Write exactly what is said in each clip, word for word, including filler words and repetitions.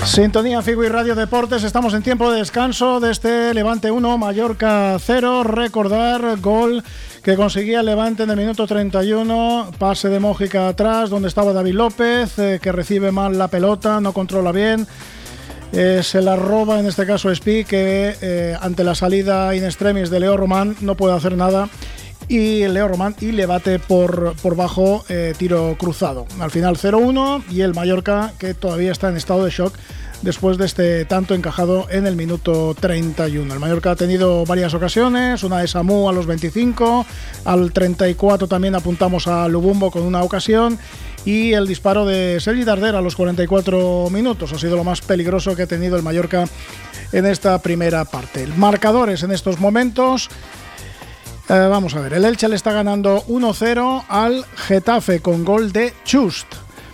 Sintonía Figo y Radio Deportes, estamos en tiempo de descanso de este Levante uno, Mallorca cero. Recordar, gol que conseguía el Levante en el minuto treinta y uno, pase de Mójica atrás, donde estaba David López, eh, que recibe mal la pelota, no controla bien, eh, se la roba en este caso Espí, que eh, ante la salida in extremis de Leo Román no puede hacer nada. Y Leo Román y le bate por, por bajo, eh, tiro cruzado. Al final cero uno y el Mallorca, que todavía está en estado de shock después de este tanto encajado en el minuto treinta y uno. El Mallorca ha tenido varias ocasiones, una de Samu a los veinticinco, al treinta y cuatro también apuntamos a Lubumbo con una ocasión, y el disparo de Sergi Darder a los cuarenta y cuatro minutos ha sido lo más peligroso que ha tenido el Mallorca en esta primera parte. Marcadores en estos momentos. Eh, vamos a ver, el Elche le está ganando uno cero al Getafe con gol de Chust.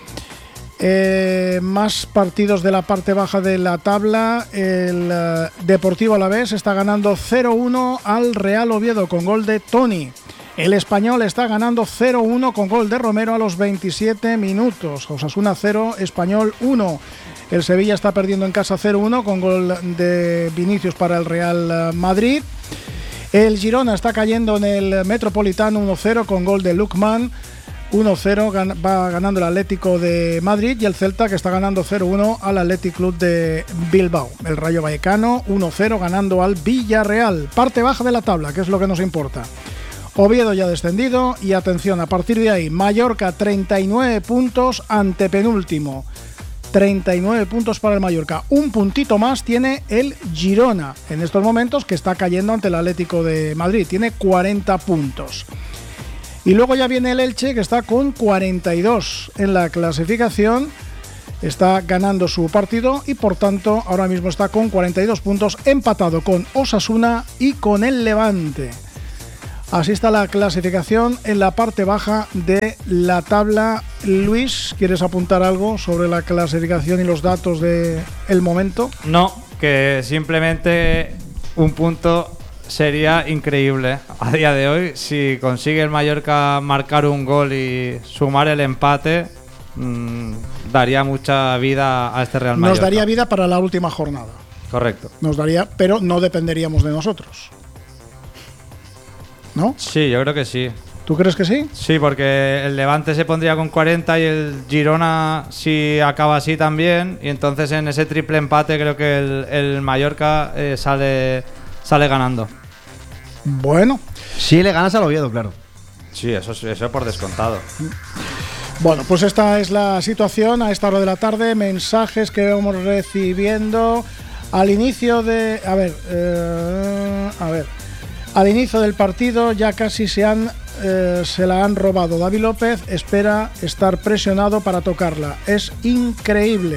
Eh, más partidos de la parte baja de la tabla. El uh, Deportivo Alavés está ganando cero uno al Real Oviedo con gol de Toni. El Español está ganando cero uno con gol de Romero a los veintisiete minutos. Osasuna cero, Español uno. El Sevilla está perdiendo en casa cero uno con gol de Vinicius para el Real Madrid. El Girona está cayendo en el Metropolitano uno cero con gol de Lukman. uno cero gan- va ganando el Atlético de Madrid, y el Celta, que está ganando cero uno al Athletic Club de Bilbao. El Rayo Vallecano uno cero ganando al Villarreal. Parte baja de la tabla, que es lo que nos importa. Oviedo ya descendido, y atención, a partir de ahí, Mallorca treinta y nueve puntos, antepenúltimo. treinta y nueve puntos para el Mallorca. Un puntito más tiene el Girona en estos momentos, que está cayendo ante el Atlético de Madrid. Tiene cuarenta puntos. Y luego ya viene el Elche, que está con cuarenta y dos en la clasificación. Está ganando su partido y por tanto ahora mismo está con cuarenta y dos puntos, empatado con Osasuna y con el Levante. Así está la clasificación en la parte baja de la tabla. Luis, ¿quieres apuntar algo sobre la clasificación y los datos del momento? No, que simplemente un punto sería increíble a día de hoy. Si consigue el Mallorca marcar un gol y sumar el empate, mmm, daría mucha vida a este Real Mallorca. Nos daría vida para la última jornada. Correcto. Nos daría, pero no dependeríamos de nosotros, ¿no? Sí, yo creo que sí. ¿Tú crees que sí? Sí, porque el Levante se pondría con cuarenta y el Girona si acaba así también, y entonces en ese triple empate creo que el, el Mallorca eh, sale, sale ganando. Bueno. Si le ganas al Oviedo, claro. Sí, eso, eso por descontado. Bueno, pues esta es la situación a esta hora de la tarde. Mensajes que vamos recibiendo al inicio de... A ver, eh, a ver... Al inicio del partido ya casi se han eh, se la han robado. David López espera estar presionado para tocarla. Es increíble.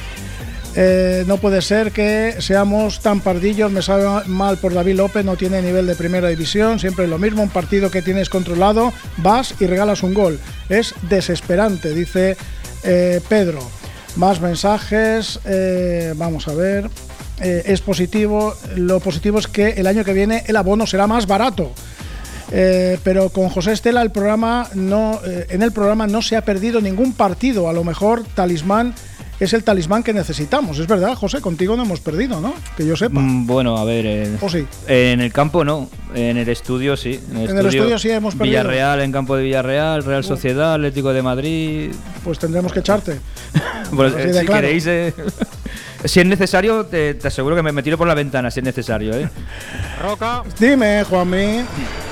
Eh, no puede ser que seamos tan pardillos. Me sabe mal por David López. No tiene nivel de primera división. Siempre es lo mismo. Un partido que tienes controlado, vas y regalas un gol. Es desesperante, dice eh, Pedro. Más mensajes. Eh, vamos a ver. Eh, es positivo, lo positivo es que el año que viene el abono será más barato, eh, pero con José Estela el programa no, eh, en el programa no se ha perdido ningún partido. A lo mejor Talismán es el talismán que necesitamos. Es verdad, José, contigo no hemos perdido, ¿no? Que yo sepa. Mm, bueno, a ver, eh, ¿O sí? En el campo no, en el estudio sí. En el, en estudio, el estudio sí hemos perdido. Villarreal en campo de Villarreal, Real Sociedad, Atlético de Madrid. Pues tendremos que echarte. Pues, Así eh, de si claro. queréis, eh, si es necesario, te, te aseguro que me, me tiro por la ventana si es necesario, ¿eh? Roca. Dime, Juanmi.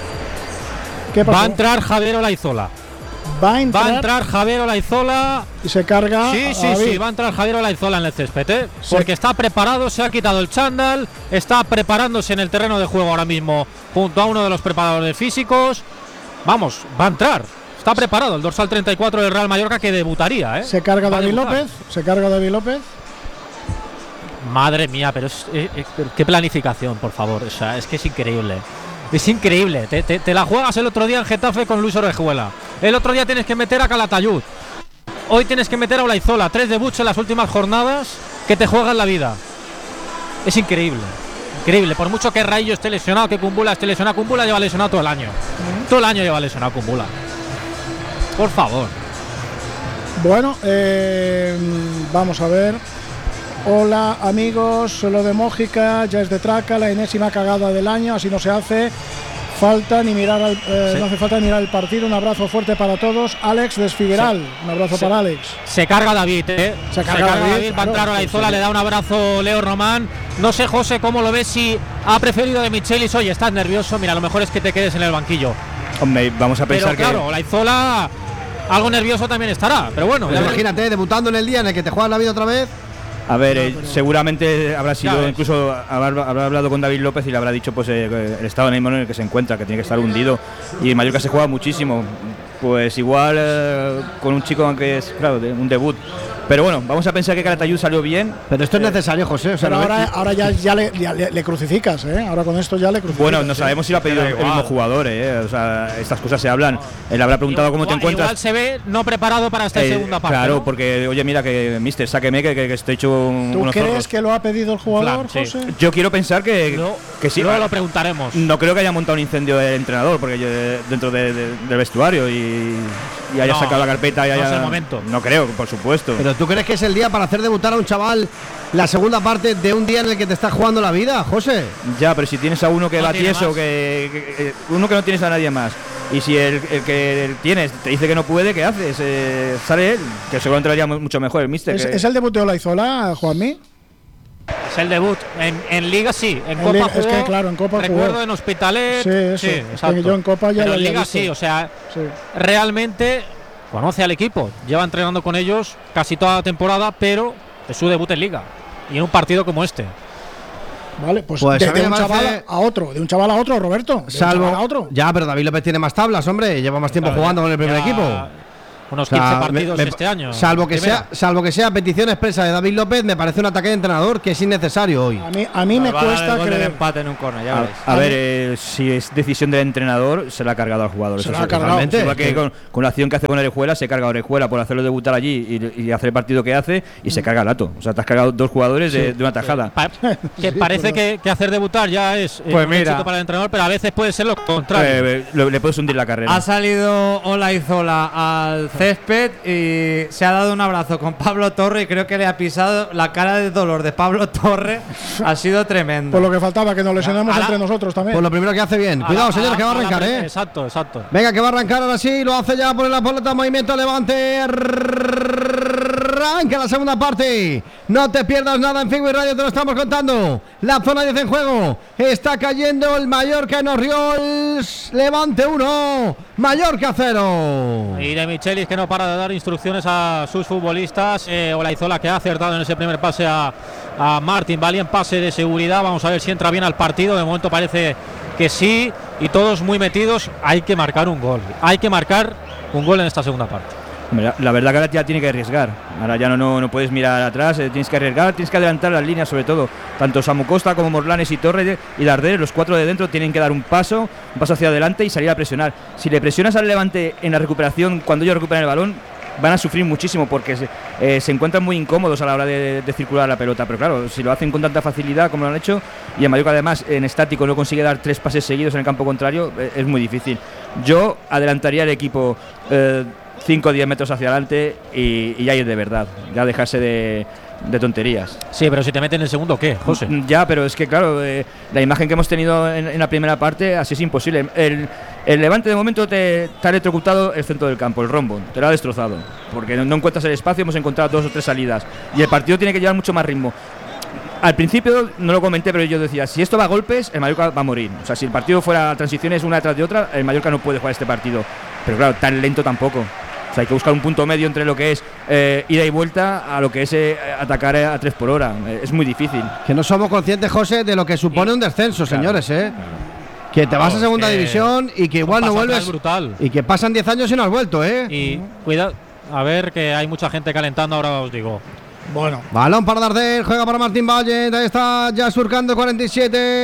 ¿Qué pasó? Va a entrar Javier Olaizola. Va a entrar, Va a entrar Javier Olaizola. Y se carga. Sí, sí, David. sí, va a entrar Javier Olaizola en el césped, ¿eh? Sí. Porque está preparado, se ha quitado el chándal, está preparándose en el terreno de juego ahora mismo junto a uno de los preparadores físicos. Vamos, va a entrar. Está preparado el dorsal treinta y cuatro del Real Mallorca, que debutaría, ¿eh? Se carga Va a David debutar. López. Se carga David López. Madre mía, pero es, eh, eh, qué planificación, por favor. O sea, es que es increíble. Es increíble. Te, te, te la juegas el otro día en Getafe con Luis Orejuela. El otro día tienes que meter a Calatayud. Hoy tienes que meter a Olaizola. Tres debuts en las últimas jornadas que te juegan la vida. Es increíble. Increíble. Por mucho que Raillo esté lesionado, que Kumbula esté lesionado. Kumbula lleva lesionado todo el año. Todo el año lleva lesionado Kumbula. Por favor. Bueno, eh, vamos a ver. Hola amigos, lo de Mójica ya es de traca, la enésima cagada del año, así no se hace falta ni mirar al, eh, sí. no hace falta mirar el partido. Un abrazo fuerte para todos. Alex Desfigueral, sí. un abrazo sí. para Alex. Se carga David, ¿eh? Se carga, se carga David, David, va a entrar Olaizola, sí. le da un abrazo Leo Román. No sé, José, cómo lo ves, si ha preferido de Michelis. Oye, estás nervioso, mira, lo mejor es que te quedes en el banquillo. Hombre, vamos a pensar pero, claro, que… Olaizola algo nervioso también estará, pero bueno. Pues imagínate, ves. debutando en el día en el que te juegas la vida otra vez. A ver, eh, seguramente habrá sido, incluso habrá, habrá hablado con David López y le habrá dicho pues eh, el estado de ánimo en el que se encuentra, que tiene que estar hundido. Y Mallorca se juega muchísimo. Pues igual eh, con un chico que es, claro, de un debut. Pero bueno, vamos a pensar que Calatayud salió bien. Pero esto es necesario, José. O sea, pero ahora, ahora ya, ya, le, ya le, le crucificas, ¿eh? Ahora con esto ya le crucificas. Bueno, no sabemos si lo ha pedido el mismo jugador, ¿eh? O sea, estas cosas se hablan. Él habrá preguntado igual, cómo te encuentras. Igual se ve no preparado para esta eh, segunda parte. Claro, ¿no? porque, oye, mira, que mister, sáqueme que, que, que estoy hecho un, ¿Tú unos crees zorros. que lo ha pedido el jugador, Flan, José? Sí. Yo quiero pensar que, no, que sí. Luego lo preguntaremos. No creo que haya montado un incendio el entrenador porque yo, dentro de, de, del vestuario y, y haya no, sacado la carpeta. Y haya, no es el momento. No creo, por supuesto. Pero ¿tú crees que es el día para hacer debutar a un chaval la segunda parte de un día en el que te estás jugando la vida, José? Ya, pero si tienes a uno que no va tieso, que, que, que uno que no tienes a nadie más, y si el, el que tienes te dice que no puede, ¿qué haces? Eh, sale él, que seguramente lo haría mucho mejor el míster. ¿Es, que... ¿Es el debut de Olaizola, Juanmi? Es el debut. En, en Liga sí, en, en Copa Liga, jugó. Es que claro, en Copa recuerdo jugó. en Hospitalet. Sí, eso. Sí, exacto. Yo en Copa ya Pero lo en Liga visto. sí, o sea, sí. realmente conoce al equipo. Lleva entrenando con ellos casi toda la temporada, pero es su debut en Liga. Y en un partido como este. Vale, pues, pues de, a de un parece... chaval a otro, de un chaval a otro, Roberto. De Salvo un chaval a otro. Ya, pero David López tiene más tablas, hombre. Lleva más tiempo claro, jugando con el primer equipo. Unos quince o sea, partidos me, me, este año. Salvo que, sea, salvo que sea petición expresa de David López, me parece un ataque de entrenador que es innecesario hoy. A mí, a mí me cuesta creer. empate en un corner, ya a, a ver, eh, si es decisión del entrenador, se la ha cargado al jugador. Se la ha cargado. Igual que con, con la acción que hace con Orejuela, se carga a Orejuela por hacerlo debutar allí y, y hacer el partido que hace y se carga a Lato. O sea, te has cargado dos jugadores sí, de, de una tajada. Sí. Pa que sí, parece que, que hacer debutar ya es pues un mira, éxito para el entrenador, pero a veces puede ser lo contrario. Eh, le, le puedes hundir la carrera. Ha salido Olaizola al césped y se ha dado un abrazo con Pablo Torre y creo que le ha pisado la cara de dolor de Pablo Torre. Ha sido tremendo. Por lo que faltaba, que nos lesionemos la, entre nosotros también. Pues lo primero que hace bien. Cuidado, señores, que va a arrancar, ¿eh? Exacto, exacto. Venga, que va a arrancar ahora sí. Lo hace ya por la pelota, movimiento Levante. Arranca la segunda parte. No te pierdas nada en Figui Radio, te lo estamos contando. La zona diez en juego. Está cayendo el Mallorca en Orriols. Levante uno, Mallorca cero. Y de Michelis, que no para de dar instrucciones a sus futbolistas. eh, Olaizola, que ha acertado en ese primer pase a, a Martín Valli en pase de seguridad. Vamos a ver si entra bien al partido. De momento parece que sí. Y todos muy metidos. Hay que marcar un gol. Hay que marcar un gol en esta segunda parte. La, la verdad que ahora ya tiene que arriesgar. Ahora ya no, no, no puedes mirar atrás, eh, tienes que arriesgar, tienes que adelantar las líneas, sobre todo. Tanto Samu Costa como Morlanes y Torres y Darder, los cuatro de dentro, tienen que dar un paso, un paso hacia adelante y salir a presionar. Si le presionas al Levante en la recuperación, cuando ellos recuperan el balón, van a sufrir muchísimo porque se, eh, se encuentran muy incómodos a la hora de, de circular la pelota. Pero claro, si lo hacen con tanta facilidad como lo han hecho, y en Mallorca además en estático no consigue dar tres pases seguidos en el campo contrario, eh, es muy difícil. Yo adelantaría el equipo eh, cinco o diez metros hacia adelante y, y ya ir de verdad, ya dejarse de, de tonterías. Sí, pero si te meten en el segundo, ¿qué, José? Ya, pero es que claro, eh, la imagen que hemos tenido en, en la primera parte, así es imposible. El, el Levante de momento te, te ha electrocutado el centro del campo, el rombo, te lo ha destrozado, porque no, no encuentras el espacio, hemos encontrado dos o tres salidas y el partido tiene que llevar mucho más ritmo. Al principio no lo comenté, pero yo decía, si esto va a golpes, el Mallorca va a morir. O sea, si el partido fuera transiciones una detrás de otra, el Mallorca no puede jugar este partido. Pero claro, tan lento tampoco. O sea, hay que buscar un punto medio entre lo que es eh, ida y vuelta a lo que es eh, atacar a tres por hora. Eh, es muy difícil. Que no somos conscientes, José, de lo que supone un descenso, claro, señores, ¿eh? Que te vas a segunda división y que igual no vuelves. Brutal. Y que pasan diez años y no has vuelto, ¿eh? Y cuidado, a ver, que hay mucha gente calentando, ahora os digo. Bueno. Balón para Darder, juega para Martín Valle. Ahí está ya surcando cuarenta y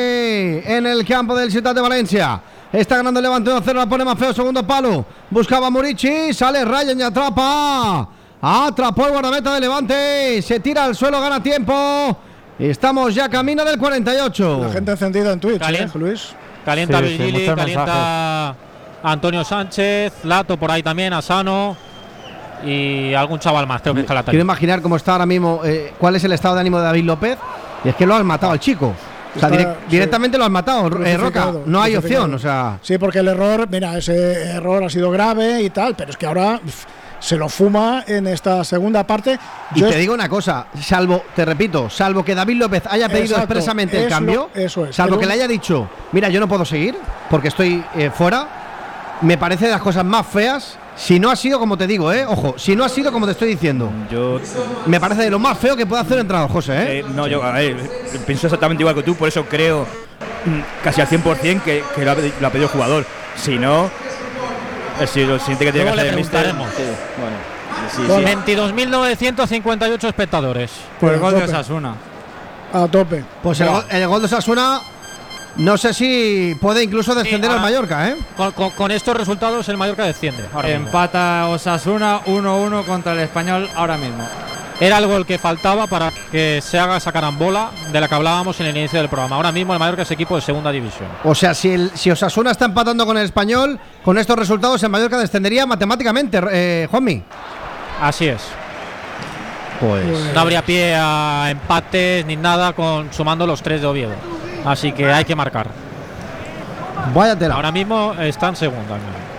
siete en el campo del Ciutat de Valencia. Está ganando el Levante uno cero, la pone más feo, segundo palo. Buscaba Murici, sale Ryan y atrapa. Atrapó el guardameta de Levante. Se tira al suelo, gana tiempo. Estamos ya camino del cuarenta y ocho. La gente encendida en Twitch, Calien- ¿eh, Luis? Calienta Sí, Virgili, sí, muchos calienta Antonio Sánchez, Lato por ahí también, Asano. y algún chaval más, creo que es Quiero Calatayud. imaginar cómo está ahora mismo, eh, cuál es el estado de ánimo de David López. Y es que lo has matado al chico. O sea, Está- direct- sí. directamente lo has matado, eh, Roca. Crucificado, No hay crucificado. opción, o sea. Sí, porque el error, mira, ese error ha sido grave y tal, pero es que ahora pf, se lo fuma en esta segunda parte. Y Yo te es- digo una cosa, salvo, te repito, salvo que David López haya pedido Exacto, expresamente el es lo- cambio, eso es. salvo El que un- le haya dicho, mira, yo no puedo seguir porque estoy eh, fuera, me parece de las cosas más feas. Si no ha sido como te digo, eh, ojo, si no ha sido como te estoy diciendo, Yo me parece de lo más feo que puede hacer un entrenador, José, eh. Eh, no, yo a ver, pienso exactamente igual que tú, por eso creo mm, casi al cien por cien que, que lo, ha, pedi- lo ha pedido el jugador. Si no, eh, si lo siguiente que tiene Luego que le hacer el míster. preguntaremos. Sí, bueno, sí, sí. Bueno. veintidós mil novecientos cincuenta y ocho espectadores. Por el a gol de tope. Osasuna. A tope. Pues el, gol- el gol de Osasuna, no sé si puede incluso descender ahora- al Mallorca, eh. Con, con- con estos resultados el Mallorca desciende. ahora mismo. Empata Osasuna uno uno contra el Español ahora mismo. Era el gol que faltaba para que se haga esa carambola de la que hablábamos en el inicio del programa. Ahora mismo el Mallorca es equipo de segunda división. O sea, si, el, si Osasuna está empatando con el Español, con estos resultados el Mallorca descendería matemáticamente, eh, Juanmi. Así es. Pues. No habría pie a empates ni nada con sumando los tres de Oviedo. Así que hay que marcar. Vaya tela. Ahora mismo está en segunda.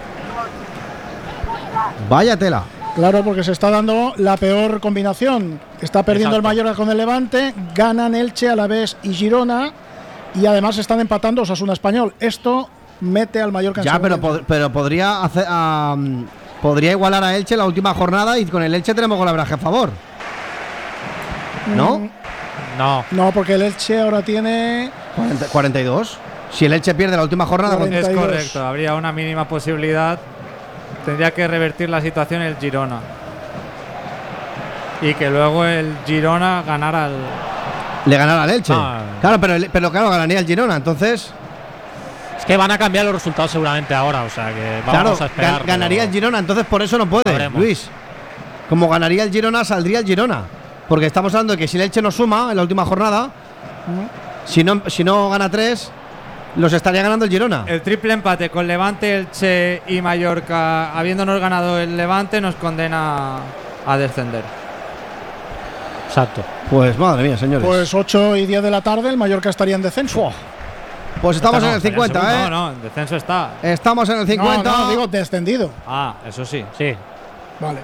Vaya tela. Claro, porque se está dando la peor combinación. Está perdiendo Exacto. el Mallorca con el Levante, ganan Elche, Alavés y Girona, y además están empatando Osasuna Español. Esto mete al Mallorca en Ya, pero, segunda. pod- pero podría hacer, am, podría igualar a Elche la última jornada y con el Elche tenemos golabraje a favor. ¿No? Mm, No. No, porque el Elche ahora tiene cuarenta, cuarenta y dos. Si el Elche pierde la última jornada, cuarenta. Es treinta y dos. correcto, habría una mínima posibilidad. Tendría que revertir la situación el Girona. Y que luego el Girona ganara al. le ganará al Elche. Ah. Claro, pero, el- pero claro, ganaría el Girona. Entonces, Es que van a cambiar los resultados seguramente ahora. O sea que vamos claro, a esperar. gan- ganaría pero- el Girona. Entonces, por eso no puede, Sabremos. Luis. Como ganaría el Girona, saldría el Girona. Porque estamos hablando de que si el Elche no suma en la última jornada, si no, si no gana tres, los estaría ganando el Girona. El triple empate con Levante, Elche y Mallorca, habiéndonos ganado el Levante, nos condena a descender. Exacto. Pues madre mía, señores. Pues, Pues ocho y diez de la tarde, el Mallorca estaría en descenso. Pues estamos no, en el estaría cincuenta, segundo. ¿eh? No, no, en descenso está. Estamos en el cincuenta. No, no, digo descendido. Ah, eso sí. Sí. Vale.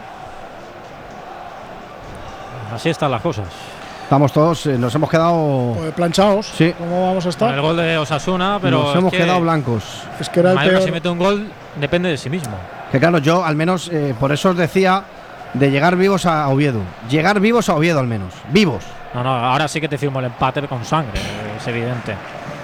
Así están las cosas. Estamos todos, eh, nos hemos quedado. Pues planchaos. Sí. ¿Cómo vamos a Con el estar? gol de Osasuna, pero. nos es hemos que quedado blancos. Es que era el el Mallorca, peor. si mete un gol, depende de sí mismo. Que claro, yo al menos, eh, por eso os decía de llegar vivos a Oviedo. Llegar vivos a Oviedo al menos. Vivos. No, no, ahora sí que te firmo el empate con sangre, es evidente.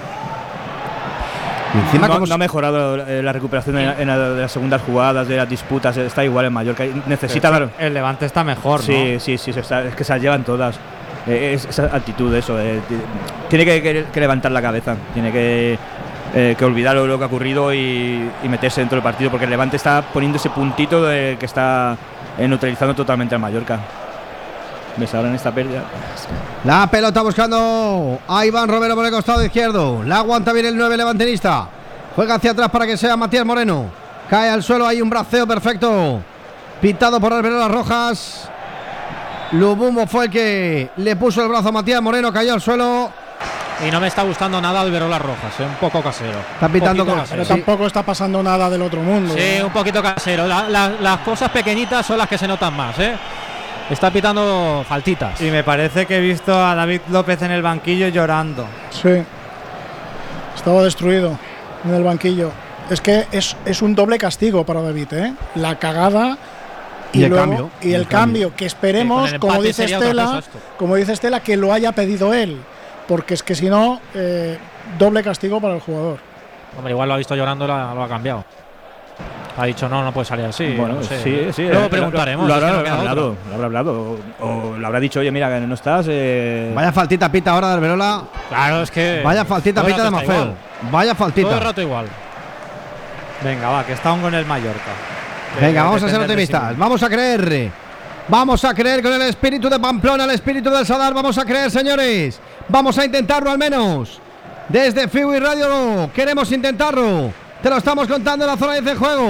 Y encima no, como no ha mejorado eh, la recuperación en, en la- de las segundas jugadas, de las disputas. Está igual en Mallorca. Necesita dar. El Levante está mejor, Sí, ¿no? sí, sí, se está- es que se las llevan todas. Eh, es, esa actitud, eso. eh, ti- tiene que, que- que levantar la cabeza. Tiene que, eh, que olvidar lo, lo que ha ocurrido y, y meterse dentro del partido. Porque el Levante está poniendo ese puntito de que está eh, neutralizando totalmente al Mallorca. ¿Ves ahora en esta pérdida? la pelota buscando a Iván Romero por el costado izquierdo. La aguanta bien el nueve levantinista. Juega hacia atrás para que sea Matías Moreno. Cae al suelo, hay un braceo perfecto. Pitado por Alberolas Rojas. Lubumbo fue el que le puso el brazo a Matías Moreno, cayó al suelo. Y no me está gustando nada Alberolas Rojas, ¿eh? Un poco casero. Está pitando Un poquito con- Pero casero. Sí. tampoco está pasando nada del otro mundo. Sí, un poquito casero. La- la- las cosas pequeñitas son las que se notan más, ¿eh? Está pitando faltitas. Y me parece que he visto a David López en el banquillo llorando. Sí. Estaba destruido en el banquillo. Es que es, es un doble castigo para David, ¿eh? La cagada Y el luego- cambio, y y el el cambio, que esperemos, Sí, con el como empate dice sería otra Estela, cosa esto. como dice Estela, que lo haya pedido él, porque es que si no, eh, doble castigo para el jugador. Hombre, igual lo ha visto llorando y lo ha, lo ha cambiado. Ha dicho, no, no puede salir así. Bueno, no sé. sí, sí. Luego eh, preguntaremos. Lo, es que habrá no queda hablado, otra. lo habrá hablado. O, o le habrá dicho, oye, mira, que no estás. Eh, Vaya faltita pita ahora de Alberola. Claro, es que. Vaya faltita todo el pita de rato está Mafeo. igual. Vaya Todo el faltita. rato igual. Venga, va, que está aún con el Mallorca. Venga, vamos a Depender ser de sí optimistas. mismo. Vamos a creer. Vamos a creer con el espíritu de Pamplona, el espíritu del Sadar. Vamos a creer, señores. Vamos a intentarlo al menos. Desde Fiwi Radio queremos intentarlo. Te lo estamos contando en la zona de juego.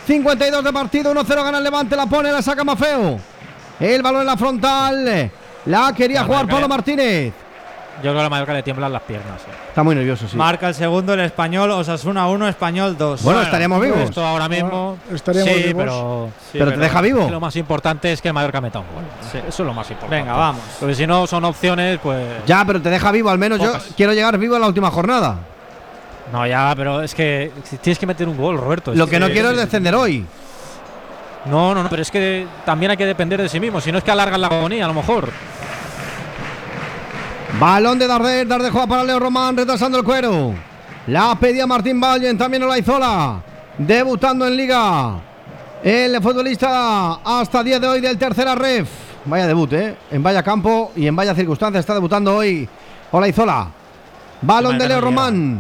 cincuenta y dos de partido, uno cero gana el Levante, la pone, la saca Mafeo. El balón en la frontal, la quería La jugar Mallorca Pablo le- Martínez. Yo creo que a la Mallorca le tiemblan las piernas. eh. Está muy nervioso, sí. Marca el segundo el Español, Osasuna uno, Español dos. Bueno, estaríamos vivos. Esto ahora mismo. Ah, estaríamos sí, vivos. pero. Sí, pero te deja vivo. Lo más importante es que el Mallorca meta un gol. Eso es lo más importante. Venga, vamos. Porque si no son opciones, pues. Ya, pero te deja vivo, al menos Pocas. yo quiero llegar vivo en la última jornada. No, ya, pero es que tienes que meter un gol, Roberto. Es Lo que no quiero es sí, sí. descender hoy. No, no, no, pero es que también hay que depender de sí mismo. Si no es que alargan la agonía, a lo mejor. Balón de Darder, Darder juega para Leo Román, retrasando el cuero. La pedía Martín Vallen, también Olaizola, debutando en Liga. El futbolista hasta día de hoy del tercera ref. Vaya debut, ¿eh? En vaya campo y en vaya circunstancias está debutando hoy Olaizola. Balón de Leo Román.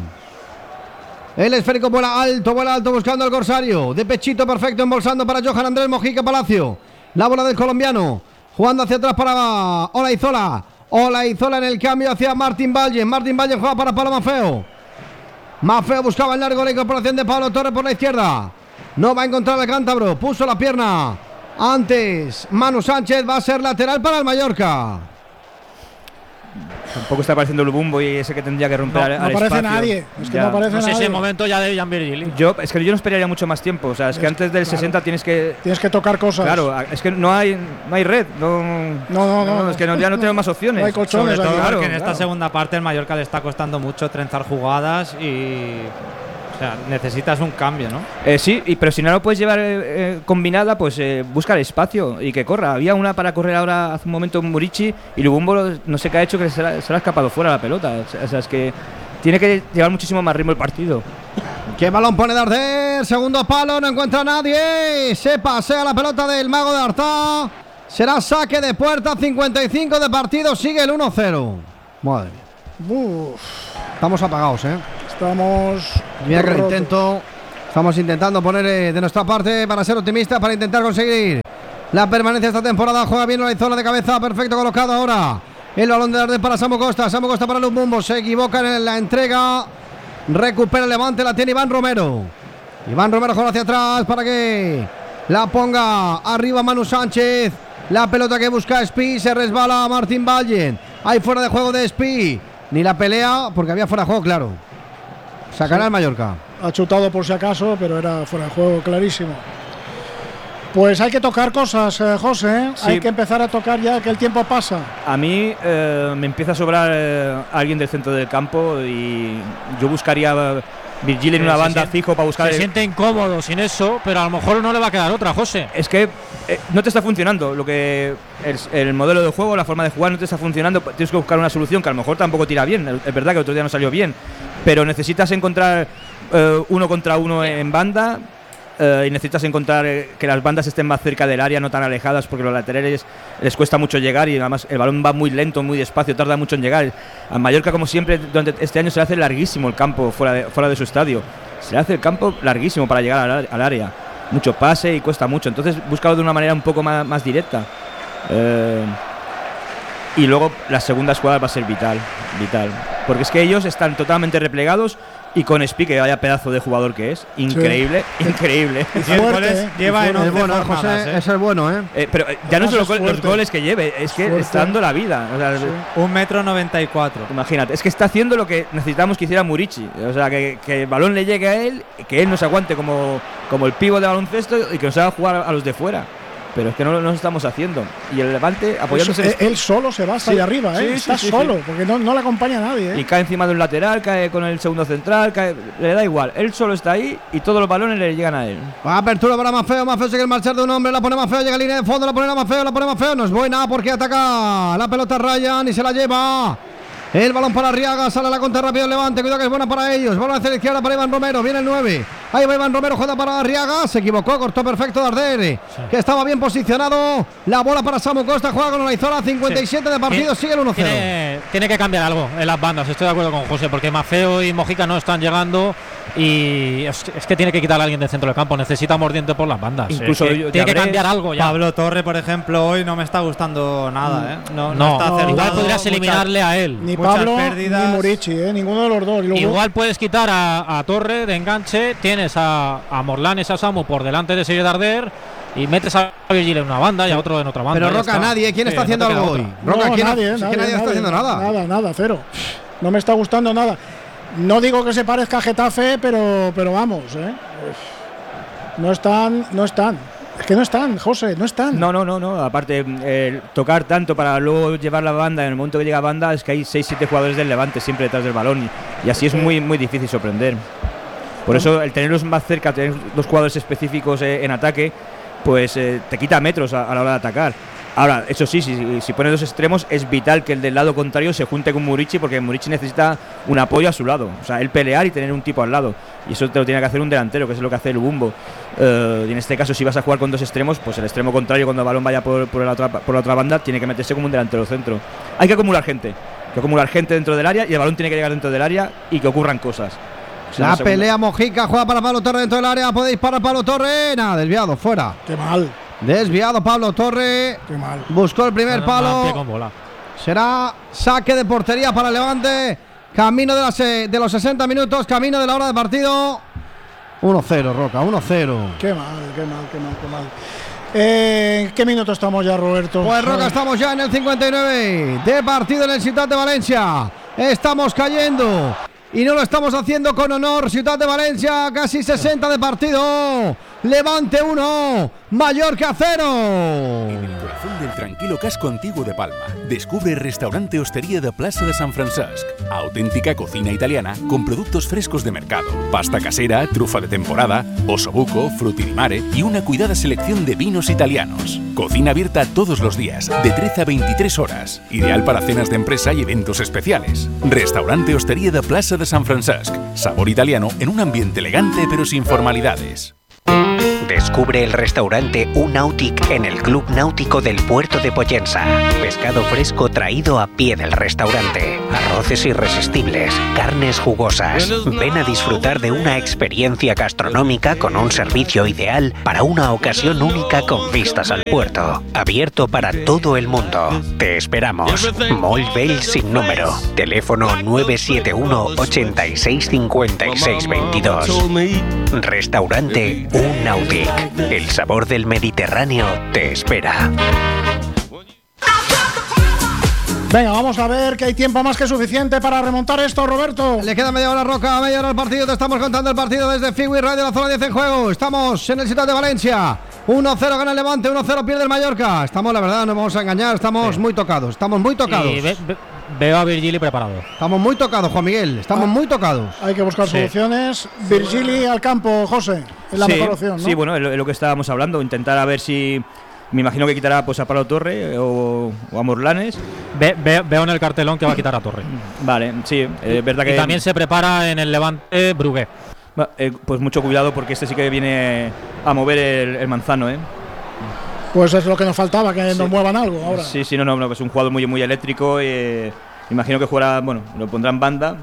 El esférico vuela alto, vuela alto buscando al Corsario. De pechito perfecto, embolsando para Johan Andrés Mojica Palacio. La bola del colombiano. Jugando hacia atrás para Olaizola. Olaizola en el cambio hacia Martín Vallen. Martín Vallen juega para Pablo Mafeo. Mafeo buscaba el largo, la incorporación de Pablo Torres por la izquierda. No va a encontrar el cántabro. Puso la pierna. Antes, Manu Sánchez va a ser lateral para el Mallorca. Tampoco está apareciendo el Bumbo y ese que tendría que romper No, al, no al aparece espacio. nadie. Es que Ya. no aparece No sé si nadie. es momento ya de Jan Virgili. Yo, es que yo no esperaría mucho más tiempo. O sea, es que Es- antes del claro. sesenta tienes que. Tienes que tocar cosas. Claro, es que no hay, no hay red. No, No, no, no. es que no- ya no tenemos más opciones. No hay colchones Sobre todo aquí. Claro, porque en esta claro. segunda parte el Mallorca le está costando mucho trenzar jugadas y. O sea, necesitas un cambio, ¿no? Eh, sí, y, pero si no lo puedes llevar eh, eh, combinada, pues eh, busca el espacio y que corra. Había una para correr ahora hace un momento Murici y Lubumbo lo- no sé qué ha hecho, que se le, ha- se le ha escapado fuera la pelota. O sea, o sea, es que tiene que llevar muchísimo más ritmo el partido. ¿Qué balón pone Darder? Segundo palo, no encuentra a nadie. Se pasea la pelota del mago de Artá. Será saque de puerta, cincuenta y cinco de partido, sigue el uno cero. Madre mía. Uf, Estamos apagados, ¿eh? estamos. Mira que lo rotos. intento. Estamos intentando poner eh, de nuestra parte para ser optimistas, para intentar conseguir la permanencia esta temporada. Juega bien Olaizola de cabeza, perfecto colocado ahora. El balón de Darder para Samu Costa. Samu Costa para Lubumbo. Se equivoca en la entrega. Recupera el Levante, la tiene Iván Romero. Iván Romero juega hacia atrás para que la ponga arriba Manu Sánchez. La pelota que busca Espi, se resbala Martín Vallen. Hay fuera de juego de Espi. Ni la pelea, porque había fuera de juego, claro. Sacará Sí. el Mallorca. Ha chutado por si acaso, pero era fuera de juego, clarísimo. Pues hay que tocar cosas, eh, José. ¿eh? Sí. Hay que empezar a tocar ya que el tiempo pasa. A mí eh, me empieza a sobrar eh, alguien del centro del campo y yo buscaría a Virgil en Sí, una se banda siente- fijo para buscar. Se el- siente incómodo sin eso, pero a lo mejor no le va a quedar otra, José. Es que eh, no te está funcionando lo que el, el modelo de juego, la forma de jugar no te está funcionando. Tienes que buscar una solución que a lo mejor tampoco tira bien. Es verdad que el otro día no salió bien, pero necesitas encontrar eh, uno contra uno en banda. eh, y necesitas encontrar eh, que las bandas estén más cerca del área, no tan alejadas, porque los laterales les cuesta mucho llegar y además el balón va muy lento, muy despacio, tarda mucho en llegar. A Mallorca, como siempre, durante este año se le hace larguísimo el campo fuera de, fuera de su estadio. Se le hace el campo larguísimo para llegar al, al área. Mucho pase y cuesta mucho. Entonces, búscalo de una manera un poco más, más directa. Eh, y luego la segunda jugada va a ser vital, vital. Porque es que ellos están totalmente replegados y con Espi, que vaya pedazo de jugador que es, increíble, increíble. diez Fuerte, goles ¿eh? lleva en Es once bueno, jornadas, José, ¿eh? ese es bueno, ¿eh? Eh, pero eh, ya no Además solo es gol- los fuerte. goles que lleve, es que Fuerte. está dando la vida. O sea, Un metro noventa y cuatro. imagínate, es que está haciendo lo que necesitamos que hiciera Murici. O sea, que, que el balón le llegue a él, que él nos aguante como, como el pivo de baloncesto y que nos haga jugar a los de fuera. Pero es que no lo no lo estamos haciendo. Y el Levante apoyándose en Eso, eh, él solo se va hasta Sí, allá arriba, ¿eh? sí, sí, Está sí, solo, sí. porque no, no le acompaña a nadie, ¿eh? y cae encima de un lateral, cae con el segundo central, cae, le da igual. Él solo está ahí y todos los balones le llegan a él. Apertura para Mafeo, Mafeo sigue el marchar de un hombre, la pone Mafeo, llega a línea de fondo, la pone a Mafeo, la pone Mafeo, no es buena porque ataca la pelota Ryan y se la lleva. El balón para Arriaga, sale a la contra rápido el Levante, cuidado que es buena para ellos. Balón hacia la izquierda para Iván Romero, viene el nueve. Ahí va Iván Romero, juega para Arriaga, se equivocó, cortó perfecto Darder, que estaba bien posicionado. La bola para Samu Costa, juega con Olaizola, cincuenta y siete de partido, Tiene- sigue el uno cero. Tiene, tiene que cambiar algo en las bandas, estoy de acuerdo con José, porque Mafeo y Mojica no están llegando y es, es que tiene que quitar a alguien del centro del campo, necesita mordiente por las bandas. Incluso Es que yo- tiene que Llabrés, cambiar algo ya. Pablo Torre, por ejemplo, hoy no me está gustando nada, ¿eh? No, no No, está no, acertado. igual podrías muchas- eliminarle a él. Ni muchas Pablo pérdidas. ni Murici, ¿eh? Ninguno de los dos. Y luego- Igual puedes quitar a, a Torre de enganche, tienes tienes a, a Morlanes, a Samu por delante de Serie Darder y metes a Virgil en una banda y a otro en otra banda. Pero Roca, nadie. ¿Quién está haciendo algo hoy? Roca, no, ¿quién nadie, es nadie, que nadie, nadie está haciendo nada. Nada, nada, cero. No me está gustando nada. No digo que se parezca a Getafe, pero, pero vamos, ¿eh? No están, no están. Es que no están, José, no están. No, no, no, no. Aparte, eh, tocar tanto para luego llevar la banda, en el momento que llega banda, es que hay seis siete jugadores del Levante siempre detrás del balón. Y, y así es muy, muy difícil sorprender. Por eso, el tenerlos más cerca, tener dos jugadores específicos eh, en ataque, pues eh, te quita metros a, a la hora de atacar. Ahora, eso sí, si, si pones dos extremos, es vital que el del lado contrario se junte con Murici, porque Murici necesita un apoyo a su lado. O sea, él pelear y tener un tipo al lado. Y eso te lo tiene que hacer un delantero, que es lo que hace el Ubumbo. Uh, y en este caso, si vas a jugar con dos extremos, pues el extremo contrario, cuando el balón vaya por, por, la, otra, por la otra banda, tiene que meterse como un delantero centro. Hay que acumular gente. Hay que acumular gente dentro del área y el balón tiene que llegar dentro del área y que ocurran cosas. O sea, la no pelea Mojica, juega para Pablo Torre dentro del área. Puede disparar Pablo Torre. Nada, desviado, fuera. Qué mal. Desviado Pablo Torre. Qué mal. Buscó el primer No, no, palo. no, pie con bola. Será saque de portería para Levante. Camino de, las, de los sesenta minutos. Camino de la hora de partido. uno cero, Roca, uno cero. Qué mal, qué mal, qué mal, qué mal. Eh, ¿Qué minuto estamos ya, Roberto? Pues Roca, Ay. estamos ya en el cincuenta y nueve de partido en el Ciutat de Valencia. Estamos cayendo. Y no lo estamos haciendo con honor. Ciutat de Valencia, casi sesenta de partido. Levante uno, Mallorca cero. En el corazón del tranquilo casco antiguo de Palma, descubre el restaurante Hostería de Plaza de San Francesc. Auténtica cocina italiana con productos frescos de mercado, pasta casera, trufa de temporada, osobuco, frutti di mare y una cuidada selección de vinos italianos. Cocina abierta todos los días, de trece a veintitrés horas. Ideal para cenas de empresa y eventos especiales. Restaurante Hostería de Plaza de San Francesc. Sabor italiano en un ambiente elegante pero sin formalidades. Descubre el restaurante U-Nautic en el Club Náutico del Puerto de Pollensa. Pescado fresco traído a pie del restaurante. Arroces irresistibles, carnes jugosas. Ven a disfrutar de una experiencia gastronómica con un servicio ideal para una ocasión única con vistas al puerto. Abierto para todo el mundo. Te esperamos. Mall Bell sin número. Teléfono nueve siete uno, ochenta y seis, cincuenta y seis, veintidós. Restaurante U-Nautic. El sabor del Mediterráneo te espera. Venga, vamos a ver que hay tiempo más que suficiente para remontar esto, Roberto. Le queda media hora, Roca, media hora al partido. Te estamos contando el partido desde Fiwi Radio, la zona diez en juego. Estamos en el Ciutat de Valencia. uno cero gana el Levante, uno cero pierde el Mallorca. Estamos, la verdad, no vamos a engañar, estamos sí. muy tocados. Estamos muy tocados. Y ve, ve, veo a Virgili preparado. Estamos muy tocados, Juan Miguel. Estamos ah, muy tocados. Hay que buscar sí. soluciones. Virgili al campo, José. Es la sí, mejor opción, ¿no? Sí, bueno, es lo, es lo que estábamos hablando. Intentar a ver si... Me imagino que quitará pues, a Pablo Torre o, o a Morlanes. Ve, ve, veo en el cartelón que va a quitar a Torre. Vale, sí, es eh, verdad que... Y también se prepara en el Levante Brugué. Eh, pues mucho cuidado porque este sí que viene a mover el, el manzano, ¿eh? Pues es lo que nos faltaba, que sí. nos muevan algo ahora. Sí, sí, no, no, no, es un jugador muy, muy eléctrico. Eh, imagino que jugará, bueno, lo pondrá en banda.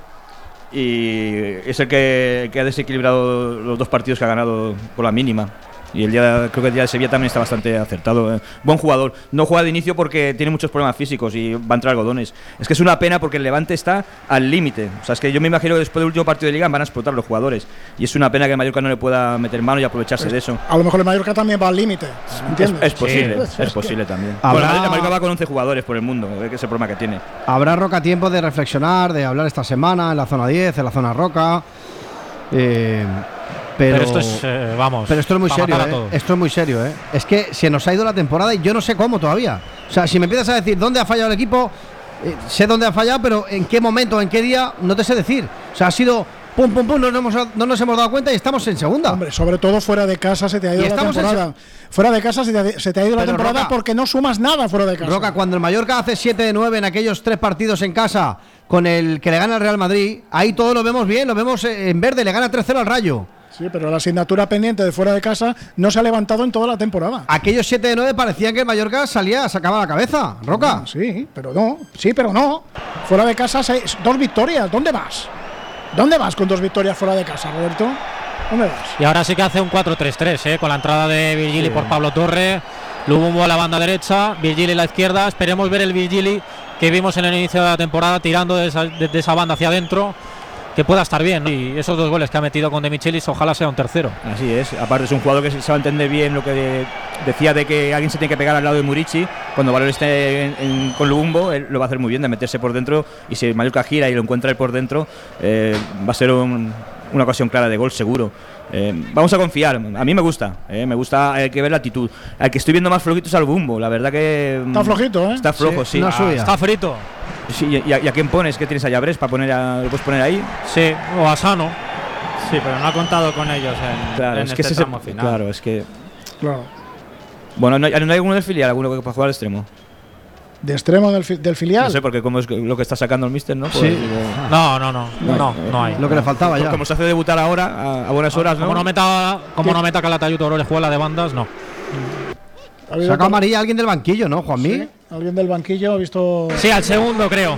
Y es el que, que ha desequilibrado los dos partidos que ha ganado por la mínima. Y el día, creo que el día de Sevilla también está bastante acertado. ¿eh? Buen jugador. No juega de inicio porque tiene muchos problemas físicos y va a entrar algodones. Es que es una pena porque el Levante está al límite. O sea, es que yo me imagino que después del último partido de Liga van a explotar los jugadores. Y es una pena que el Mallorca no le pueda meter mano y aprovecharse pues, de eso. A lo mejor el Mallorca también va al límite. Es, es posible, sí. es, es posible también. Bueno, el Mallorca va con once jugadores por el mundo. Que es el problema que tiene. Habrá, Roca, tiempo de reflexionar, de hablar esta semana en la zona diez, en la zona Roca. Eh... Pero, pero esto es, eh, vamos, pero esto es muy serio, ¿eh? Esto es muy serio, ¿eh? Es que se nos ha ido la temporada y yo no sé cómo todavía. O sea, si me empiezas a decir dónde ha fallado el equipo, eh, sé dónde ha fallado, pero en qué momento, en qué día, no te sé decir. O sea, ha sido pum, pum, pum, no nos hemos, no nos hemos dado cuenta y estamos en segunda. Hombre, sobre todo fuera de casa se te ha ido la temporada. Fuera de casa se te, se te ha ido pero la temporada Roca, porque no sumas nada fuera de casa. Roca, cuando el Mallorca hace siete de nueve en aquellos tres partidos en casa con el que le gana al Real Madrid, ahí todo lo vemos bien, lo vemos en verde, le gana tres cero al Rayo. Sí, pero la asignatura pendiente de fuera de casa no se ha levantado en toda la temporada. Aquellos siete de nueve parecían que el Mallorca salía, sacaba la cabeza, Roca. Sí, pero no, sí, pero no. Fuera de casa, seis, dos victorias. ¿Dónde vas? ¿Dónde vas con dos victorias fuera de casa, Roberto? ¿Dónde vas? Y ahora sí que hace un cuatro tres tres, ¿eh? Con la entrada de Virgili sí. por Pablo Torre. Lubumbo a la banda derecha, Virgili a la izquierda. Esperemos ver el Virgili que vimos en el inicio de la temporada tirando de esa, de, de esa banda hacia adentro. que pueda estar bien, ¿no? Y esos dos goles que ha metido con De Michelis, ojalá sea un tercero. Así es, aparte es un jugador que se va a entender bien lo que de, decía de que alguien se tiene que pegar al lado de Murici. Cuando Valor esté en, en, con Lubumbo, él lo va a hacer muy bien de meterse por dentro, y si Mallorca gira y lo encuentra él por dentro, eh, va a ser un, una ocasión clara de gol seguro. Eh, vamos a confiar, a mí me gusta, eh, me gusta, hay que ver la actitud. Al que estoy viendo más flojito es al Lubumbo, la verdad que está flojito, ¿eh? Está flojo, sí, sí. Ah, Está frito. sí y, a, ¿Y a quién pones? ¿Qué tienes a Llabres para poner a, lo puedes poner ahí? Sí, o a Sano. Sí, pero no ha contado con ellos en, Claro, en es este que ese tramo es, final. claro, es que Claro. bueno, no hay, no hay alguno del filial, alguno que para jugar al extremo. De extremo del, fi- del filial. No sé, porque como es lo que está sacando el míster, ¿no? Pues, Sí. digo, No, no, no, no, no, no hay. Lo que le faltaba ya. como se hace debutar ahora a, a buenas horas, ¿no? Como no meta, como no meta Calatayud o Orejuela de bandas, no. Ha habido Saca tar- amarilla alguien del banquillo, ¿no, Juanmi? Sí, alguien del banquillo ha visto. Sí, al segundo creo.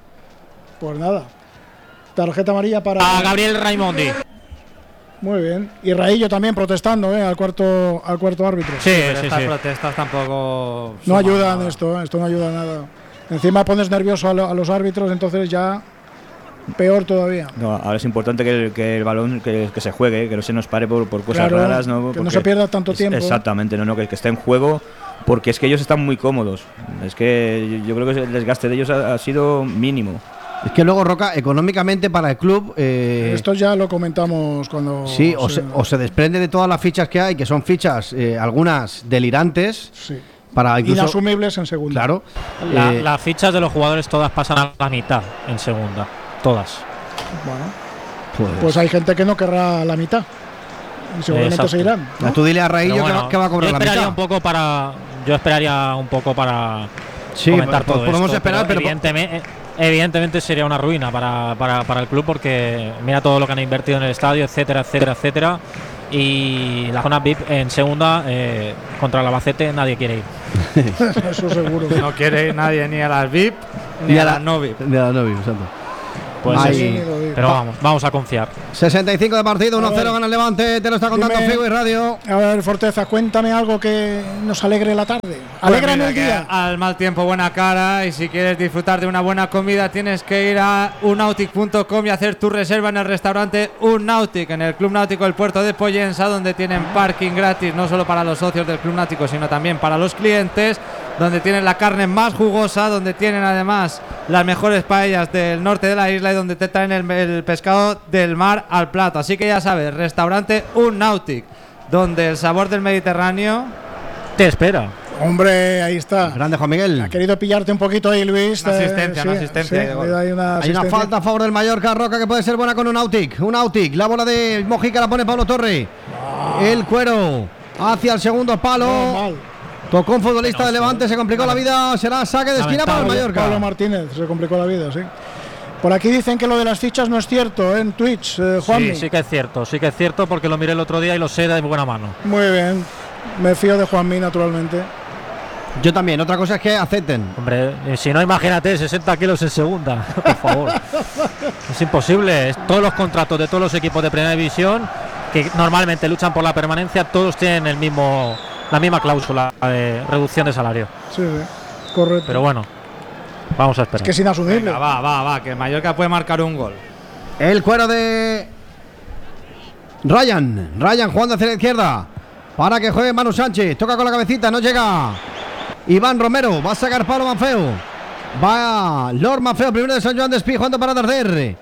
Pues nada. Tarjeta amarilla para. A Gabriel Raimondi. Muy bien. Y Raillo también protestando, ¿eh? Al cuarto, al cuarto árbitro. Sí, Pero sí, estas sí. protestas tampoco No suman ayudan nada. esto, ¿eh? Esto no ayuda a nada. Encima pones nervioso a, lo- a los árbitros, entonces ya peor todavía. No, ahora es importante que el, que el balón que, que se juegue, que no se nos pare por, por cosas Claro, raras, ¿no? que no Porque se pierda tanto es- tiempo. Exactamente, no, no, que, que esté en juego, porque es que ellos están muy cómodos. Es que yo, yo creo que el desgaste de ellos ha, ha sido mínimo. Es que luego, Roca, económicamente para el club. Eh, Esto ya lo comentamos cuando. sí, o se, o se desprende de todas las fichas que hay, que son fichas, eh, algunas delirantes, sí. para incluso. Inasumibles en segunda. Claro. La- eh, las fichas de los jugadores todas pasan a la mitad en segunda. Todas. Bueno, pues, pues hay gente que no querrá la mitad. Y seguramente Exacto. se irán. ¿no? ya tú dile a Raillo Pero que, bueno, va, que va a cobrar yo la esperaría mitad. un poco para. Yo esperaría un poco para Sí, comentar pues todo podemos esto, esperar, pero- evidentemente, evidentemente sería una ruina para, para, para el club, porque mira todo lo que han invertido en el estadio, etcétera, etcétera, etcétera. Y la zona V I P en segunda, eh, contra el Albacete, nadie quiere ir. Eso seguro. No quiere ir nadie ni a las V I P ni Ni a, a la- las no V I P. De la novia, exacto. Pues Ahí. sí, Ni lo digo. pero vamos, vamos a confiar. sesenta y cinco de partido, uno A cero ver. gana el Levante, te lo está contando Dime. Figo y Radio. A ver, Forteza, cuéntame algo que nos alegre la tarde. Pues Alégrame mira, el que día. al mal tiempo buena cara, y si quieres disfrutar de una buena comida tienes que ir a unnautic punto com y hacer tu reserva en el restaurante Unnautic, en el Club Náutico del Puerto de Pollensa, donde tienen parking gratis no solo para los socios del Club Náutico sino también para los clientes, donde tienen la carne más jugosa, donde tienen además las mejores paellas del norte de la isla y donde te traen el, el pescado del mar al plato. Así que ya sabes, restaurante Unnautic, donde el sabor del Mediterráneo. Te espera. Hombre, ahí está. Grande Juan Miguel. Ha querido pillarte un poquito ahí, Luis. Una Eh, asistencia, una asistencia sí, de gol. le da ahí una Hay una asistencia. falta a favor del Mallorca, Roca, que puede ser buena con un Nautic. Un Nautic, la bola de Mojica la pone Pablo Torre. El cuero hacia el segundo palo. No, mal. Tocó un futbolista de Levante, se complicó la vida. Será saque de esquina para el Pablo, Mallorca. Pablo Martínez, se complicó la vida, sí. Por aquí dicen que lo de las fichas no es cierto, ¿eh? En Twitch, eh, Juanmi. Sí, sí que es cierto, sí que es cierto, porque lo miré el otro día y lo sé de buena mano. Muy bien. Me fío de Juanmi, naturalmente. Yo también. Otra cosa es que acepten. Hombre, eh, si no, imagínate, sesenta kilos en segunda, por favor. Es imposible. Es- todos los contratos de todos los equipos de primera división que normalmente luchan por la permanencia, todos tienen el mismo, la misma cláusula de reducción de salario. Sí, sí. Correcto. Pero bueno, vamos a esperar. es que es inasumible. Venga, va, va, va, que el Mallorca puede marcar un gol. El cuero de Ryan. Ryan jugando hacia la izquierda. Para que juegue Manu Sánchez. Toca con la cabecita, no llega. Iván Romero. Va a sacar Pablo Manfeo. Va Lord Manfeo, primero de San Joan de Espí, jugando para Darder.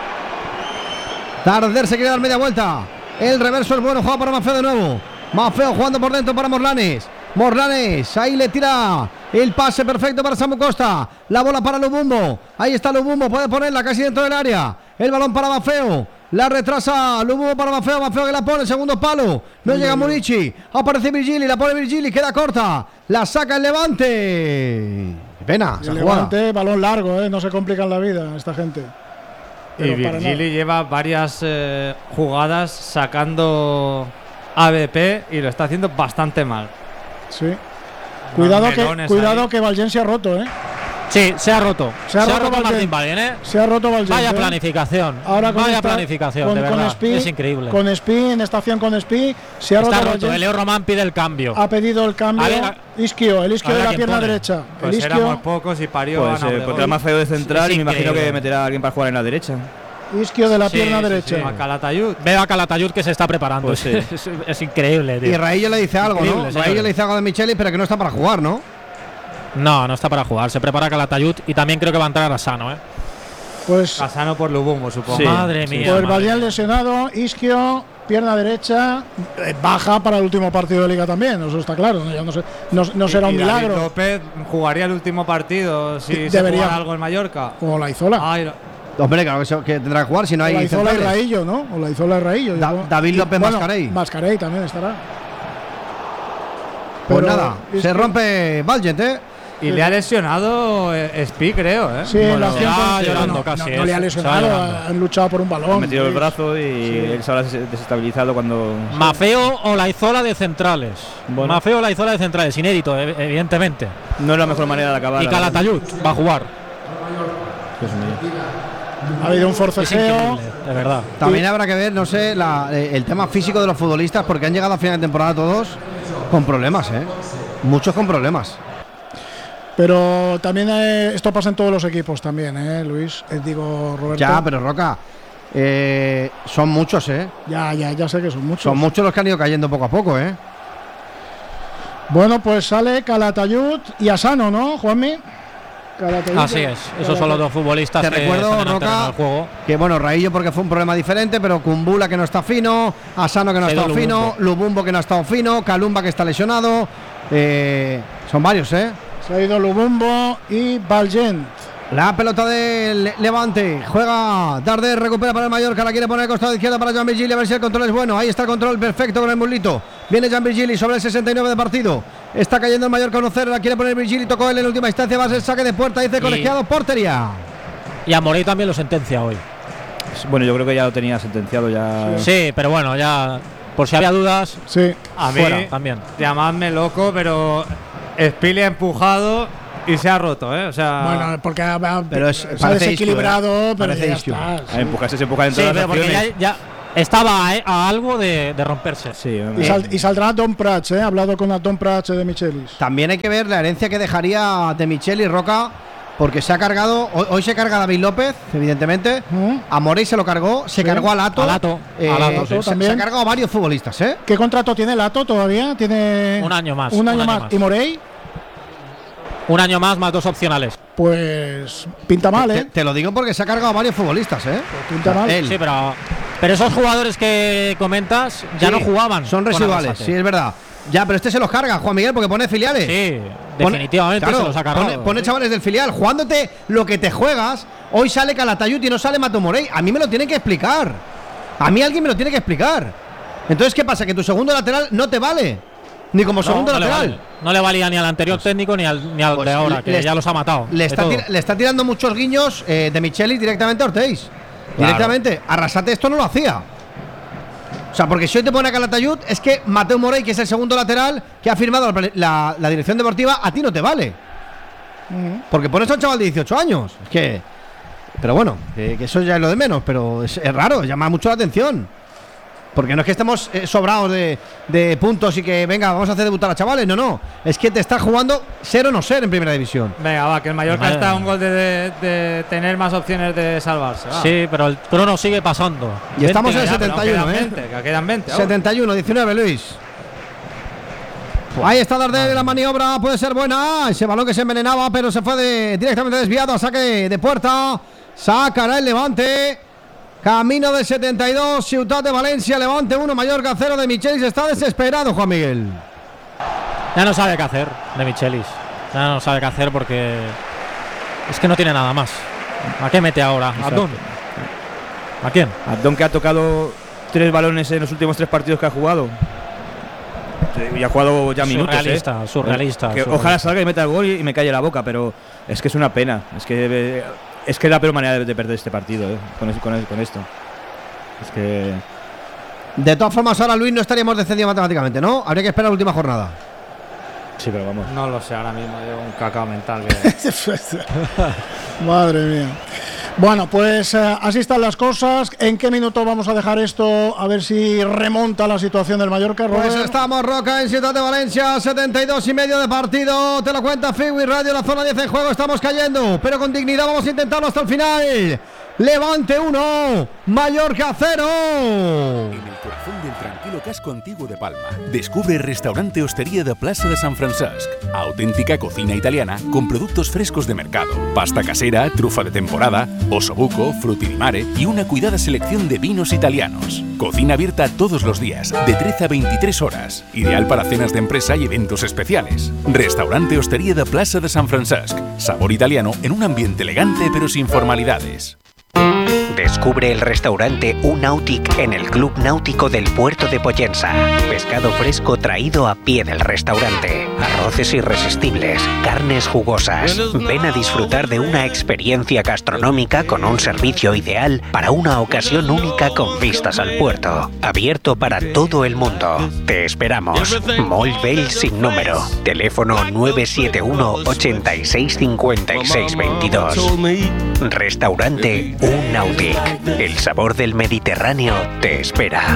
Darder se quiere dar media vuelta. El reverso es bueno, juega para Manfeo de nuevo. Manfeo jugando por dentro para Morlanes. Morlanes, ahí le tira el pase perfecto para Samu Costa. La bola para Lubumbo. Ahí está Lubumbo, puede ponerla casi dentro del área. El balón para Manfeo. La retrasa Lubumbo para Manfeo. Manfeo que la pone, segundo palo. No llega Murici. Aparece Virgili, la pone Virgili, queda corta. La saca el Levante. Pena, El esa jugada. Levante, balón largo, ¿eh? No se complican la vida esta gente. Pero Y para Virgili lleva varias eh, jugadas sacando A B P y lo está haciendo bastante mal. Sí. Cuidado que, melones cuidado ahí. que Valgen se ha roto, ¿eh? Sí, se ha roto. Se ha roto Valgen. Martín Valgen, ¿eh? Se ha roto Valgen. Vaya ¿eh? planificación. Ahora con Vaya esta- planificación, con, de con verdad. Spi, es increíble. Con Spi, en estación con Spi, se ha Está roto roto. Valgen. El Leo Román pide el cambio. Ha pedido el cambio. A ver, a- Isquio, el isquio a ver de a la quién pierna pone. derecha. Pues el éramos isquio. pocos y parió Pues Ana eh, Obregón. pondrá más feo de central Es y me imagino increíble. que meterá a alguien para jugar en la derecha. Isquio de la Sí, pierna sí, derecha. sí. A Calatayud. Veo a Calatayud que se está preparando. Pues sí. es, es increíble, tío. Y Raillo le dice algo, Increíble, ¿no? señores. Raillo le dice algo de Micheli, pero que no está para jugar, ¿no? No, no está para jugar. Se prepara Calatayud y también creo que va a entrar Asano, ¿eh? Pues, Casano por Lubumbo, supongo. Sí. Madre mía. pues madre. Balián lesionado, Isquio, pierna derecha, eh, baja para el último partido de Liga también, eso está claro. No, Ya no, sé- no- no será un Y David milagro. López jugaría el último partido si De- se debería. jugara algo en Mallorca. O la Izola. Ay, no. Hombre, claro que, se- que tendrá que jugar si no o hay la Izola y centrales. Raillo, ¿no? O la Izola y Raillo. Da- Yo- David López bueno, Mascarell. Mascarell también estará. Pues Pero nada, se Isquio- rompe Valgent, ¿eh? Y le ha lesionado eh, Spi, creo, ¿eh? Sí, en la Bueno, acción ya con- llorando no, casi, no, no le ¿eh? ha Se va lesionado, llorando. han luchado por un balón. Ha metido el Sí. brazo y él se habrá des- desestabilizado cuando. Mafeo o la Izola de centrales. Bueno. Mafeo o la Izola de centrales. Inédito, ev- evidentemente. No es la mejor manera de acabar. Y la verdad. Calatayud va a jugar. Dios mío. Ha habido un Es forcejeo. increíble, de verdad. También habrá que ver, no sé, la- eh, el tema físico de los futbolistas, porque han llegado a final de temporada todos con problemas, ¿eh? Muchos con problemas. Pero también eh, esto pasa en todos los equipos también, ¿eh, Luis? Eh, digo, Roberto. Ya, pero Roca, eh, son muchos, ¿eh? Ya, ya, ya sé que son muchos. Son muchos los que han ido cayendo poco a poco, ¿eh? Bueno, pues sale Calatayud y Asano, ¿no, Juanmi? Calatayud, Así es. Esos son los dos futbolistas Te que recuerdo, están en el Roca, terreno del juego. Que bueno, Raillo porque fue un problema diferente, pero Kumbula que no está fino, Asano que no ha Se ha ido estado fino, Lubumbo. Lubumbo que no ha estado fino, Kalumba que está lesionado. eh, son varios, ¿eh? Se ha ido Lubumbo y Valgent. La pelota del Levante. Juega Darder, recupera para el Mallorca. La quiere poner al costado izquierdo para Jan Virgili. A ver si el control es bueno. Ahí está el control perfecto con el mulito. Viene Jan Virgili sobre el sesenta y nueve de partido. Está cayendo el Mallorca uno cero. La quiere poner Virgili. Tocó él en última instancia. Va a ser saque de puerta. Dice el Y- colegiado. Portería. Y a Morey también lo sentencia hoy. Bueno, yo creo que ya lo tenía sentenciado ya. Sí, pero bueno, ya. Por si había dudas, Sí. A mí, fuera también. llamadme loco, pero Spi le ha empujado y se ha roto, ¿eh? O sea, Bueno, porque ha, ha- Pero es- se ha parece desequilibrado, isquio, ¿eh? pero Parece ya isquio. está. A empujarse se empuja dentro Sí, de las pero porque acciones. ya, ya estaba a, a algo de, de romperse. Sí, Y, hombre. sal- y saldrá Don Prats, ¿eh? Ha hablado con Don Prats de Michelis. También hay que ver la herencia que dejaría de Micheli Roca. Porque se ha cargado. Hoy, hoy se carga David López, evidentemente. ¿Mm? A Morey se lo cargó. Se Sí. cargó a Lato. A Lato, eh, a Lato, se- sí. se, También. ha cargado a varios futbolistas, ¿eh? ¿Qué contrato tiene Lato todavía? Tiene Un año más, Un año, un año más. más. ¿Y Morey? Un año más, más dos opcionales. Pues pinta mal, Te, ¿eh? te lo digo porque se ha cargado a varios futbolistas, ¿eh? Pinta mal. Él. Sí, pero, pero esos jugadores que comentas ya Sí, no jugaban. Son con residuales, Arrasate. sí, es verdad. Ya, pero este se los carga, Juan Miguel, porque pone filiales. Sí, Pone- definitivamente claro, se los ha cargado. Pone, pone chavales del filial, jugándote lo que te juegas. Hoy sale Calatayud y no sale Mato Morey. A mí me lo tienen que explicar. A mí alguien me lo tiene que explicar. Entonces, ¿qué pasa? Que tu segundo lateral no te vale. Ni como No, segundo no le lateral. vale. No le valía ni al anterior técnico ni al, ni al Pues de ahora, le- que le- ya los ha matado. Le de está, todo. tir- le está tirando muchos guiños eh, de Michelis directamente a Ortiz. Directamente. Arrasate esto no lo hacía. O sea, porque si hoy te pone a Calatayud, es que Mateo Morey, que es el segundo lateral que ha firmado la, la- la dirección deportiva, a ti no te vale. Porque pones a un chaval de dieciocho años. Es que. Pero bueno, que, que eso ya es lo de menos, pero es, es raro, llama mucho la atención. Porque no es que estemos eh, sobrados de, de puntos y que venga, vamos a hacer debutar a chavales. No, no. Es que te está jugando ser o no ser en primera división. Venga, va, que el Mallorca Madre está a mía. un gol de, de- de tener más opciones de salvarse. va. Sí, pero el crono sigue pasando. Y estamos en el Ya, pero setenta y uno, quedan ¿eh? veinte, que quedan veinte. ahora. setenta y uno, diecinueve, Luis. Ahí está Darder, la maniobra puede ser buena. Ese balón que se envenenaba, pero se fue de- directamente desviado a saque de puerta. Sacará el Levante. Camino del setenta y dos, Ciutat de Valencia, Levante uno, Mallorca cero de Michelis. Está desesperado, Juan Miguel. Ya no sabe qué hacer de Michelis. Ya no sabe qué hacer porque es que no tiene nada más. ¿A qué mete ahora? ¿A Exacto. dónde? ¿A quién? Abdón, que ha tocado tres balones en los últimos tres partidos que ha jugado. Y ha jugado ya minutos. Surrealista, ¿eh? surrealista, Que surrealista. ojalá salga y meta el gol y, y me calle la boca, pero es que es una pena. Es que eh, es que es la peor manera de, de perder este partido, ¿eh? con, es- con, es- con esto. Es que. De todas formas, ahora Luis no estaríamos descendidos matemáticamente, ¿no? Habría que esperar la última jornada. Sí, pero vamos. No lo sé, ahora mismo llevo un cacao mental. Que… Madre mía. Bueno, pues eh, así están las cosas. ¿En qué minuto vamos a dejar esto? A ver si remonta la situación del Mallorca, Pues Robert. estamos, Roca, en Ciudad de Valencia, setenta y dos y medio de partido. Te lo cuenta Fiwi Radio, la zona diez en juego. Estamos cayendo, pero con dignidad vamos a intentarlo hasta el final. Levante uno, Mallorca cero. En el corazón del tranquilo casco antiguo de Palma, descubre el restaurante Hostería de Plaza de San Francesc. Auténtica cocina italiana con productos frescos de mercado, pasta casera, trufa de temporada, osobuco, frutti di mare y una cuidada selección de vinos italianos. Cocina abierta todos los días, de trece a veintitrés horas. Ideal para cenas de empresa y eventos especiales. Restaurante Hostería de Plaza de San Francesc. Sabor italiano en un ambiente elegante pero sin formalidades. Descubre el restaurante Un Nautic en el Club Náutico del Puerto de Pollensa. Pescado fresco traído a pie del restaurante. Arroces irresistibles, carnes jugosas. Ven a disfrutar de una experiencia gastronómica con un servicio ideal para una ocasión única con vistas al puerto. Abierto para todo el mundo. Te esperamos. Moll Bell sin número. Teléfono nueve siete uno, ochenta y seis, cincuenta y seis, veintidós. Restaurante Un Nautic. El sabor del Mediterráneo te espera.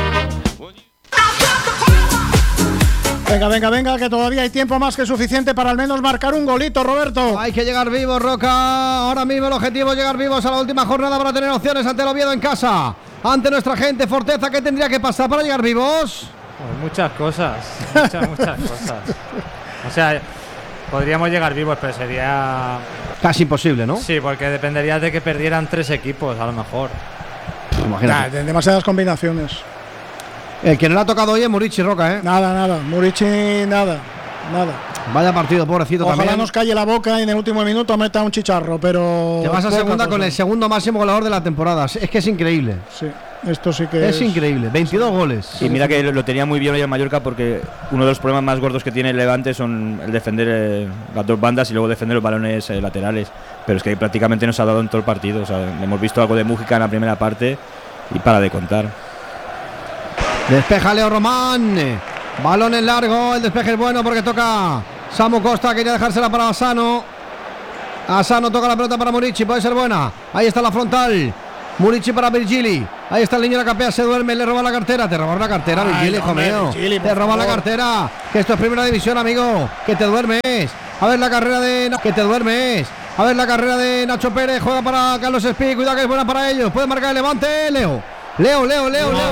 Venga, venga, venga, que todavía hay tiempo más que suficiente para al menos marcar un golito, Roberto. Hay que llegar vivos, Roca. Ahora mismo el objetivo es llegar vivos a la última jornada para tener opciones ante el Oviedo en casa. Ante nuestra gente, Forteza, ¿qué tendría que pasar para llegar vivos? Pues muchas cosas, muchas, muchas cosas. O sea, podríamos llegar vivos, pero sería... Casi imposible, ¿no? Sí, porque dependería de que perdieran tres equipos, a lo mejor. Imagínate. Nah, demasiadas combinaciones. El que no le ha tocado hoy es Murici, Roca, ¿eh? Nada, nada. Murici, nada. Nada. Vaya partido, pobrecito. Ojalá también. nos calle la boca y en el último minuto meta un chicharro, pero... Te vas a segunda con el segundo máximo goleador de la temporada. Es que es increíble. Sí, esto sí que es... Es increíble. veintidós goles. Y mira que lo, lo tenía muy bien hoy el Mallorca, porque uno de los problemas más gordos que tiene el Levante son el defender eh, las dos bandas y luego defender los balones eh, laterales. Pero es que prácticamente nos ha dado en todo el partido. O sea, hemos visto algo de Mújica en la primera parte y para de contar. Despeja Leo Román. Balón en largo. El despeje es bueno porque toca Samu Costa. Quería dejársela para Asano. Asano toca la pelota para Murici. Puede ser buena. Ahí está la frontal. Murici para Virgili. Ahí está el niño de la capea. Se duerme. Le roba la cartera. Te roba la cartera, Virgili, hijo mío. Te roba la cartera. Que esto es primera división, amigo. Que te duermes. A ver la carrera de... Que te duermes. A ver la carrera de Nacho Pérez. Juega para Carlos Espí. Cuidado que es buena para ellos. Puede marcar el Levante. Leo. Leo, Leo, Leo, Leo.